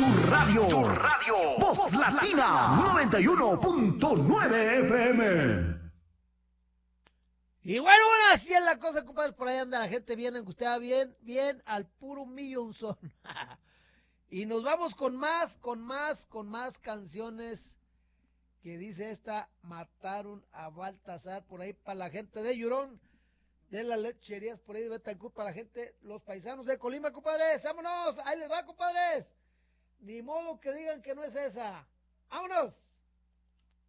Tu radio. Voz Latina 91.9 FM. Y bueno, así es la cosa, compadre. Por ahí anda la gente bien angustiada, bien al puro millonzón. Y nos vamos con más canciones que dice esta: mataron a Baltasar. Por ahí para la gente de Llurón, de las lecherías por ahí de Betancur, para la gente, los paisanos de Colima, compadres. Vámonos, ahí les va, compadres. Ni modo que digan que no es esa. Vámonos.